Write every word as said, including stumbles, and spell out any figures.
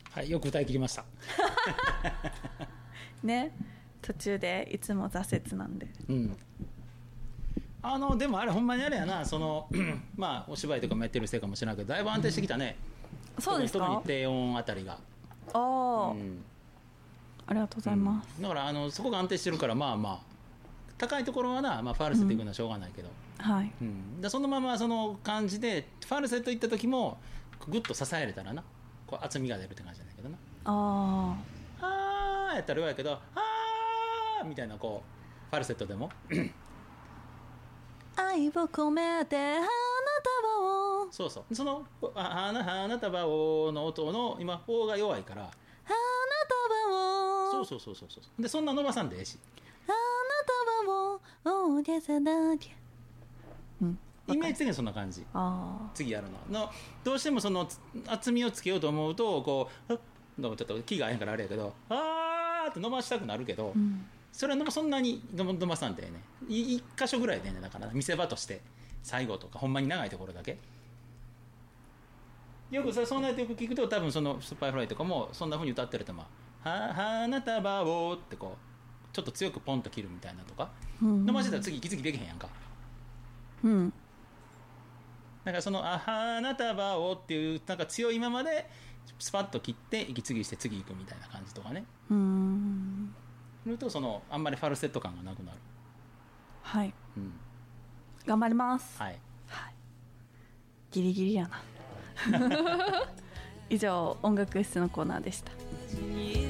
はい、よく歌い切りましたね、途中でいつも挫折なんで、 うん、あのでもあれほんまにあれやな、そのまあお芝居とかもやってるせいかもしれないけどだいぶ安定してきたね、 うん、そうですか。 特に低音あたりが、 ああ、 うん、 ありがとうございます、 うん、だからあのそこが安定してるからまあまあ高いところはな、まあ、ファルセットいくのはしょうがないけど、 うん、はい、 うん、でそのままその感じでファルセットいった時もグッと支えれたらな、こう厚みが出るって感じなんだけどな。 ああーやったら弱いけど、あーみたいなこうファルセットでも愛を込めて花束を、 そうそう、そのあ花花束をの音の今「お」が弱いから花束を、 そうそうそうそうそうでそんな伸ばさんでええし、 花束を大げさだけ、うん、 イメージ的にそんな感じ。 あ次やるののどうしてもその厚みをつけようと思うとこうちょっと気が合えへんからあれやけど、あーって伸ばしたくなるけど、うん、それはそんなに伸ばさんでね、一箇所ぐらいでね、だから見せ場として最後とかほんまに長いところだけよくさ、そんなよく聞くと多分そのスパイフライとかもそんな風に歌ってると、まあは花束をってこうちょっと強くポンと切るみたいなとか、うん、伸ばしてたら次息継ぎできへんやんか、うん、だからそのあ花束をっていうなんか強いままでスパッと切って息継ぎして次行くみたいな感じとかね、うーん、するとそのあんまりファルセット感がなくなる。 はい、うん、頑張ります。 はい、はい、 ギリギリやな以上音楽室のコーナーでした。